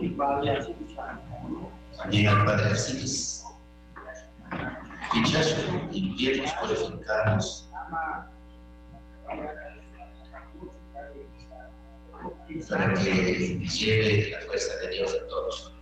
también al Padre Arcides. Fichazo, limpiemos, purificarnos, para que lleve la fuerza de Dios a todos.